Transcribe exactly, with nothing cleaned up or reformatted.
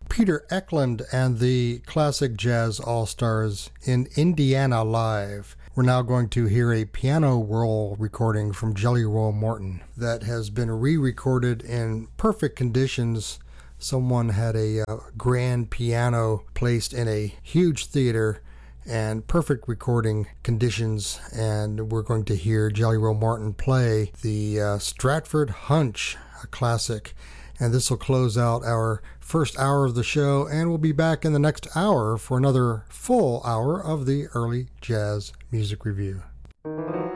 Peter Eklund and the Classic Jazz All-Stars in Indiana Live. We're now going to hear a piano roll recording from Jelly Roll Morton that has been re-recorded in perfect conditions. Someone had a uh, grand piano placed in a huge theater and perfect recording conditions, and we're going to hear Jelly Roll Morton play the uh, Stratford Hunch, a classic. And this will close out our first hour of the show, and we'll be back in the next hour for another full hour of the Early Jazz Music Review.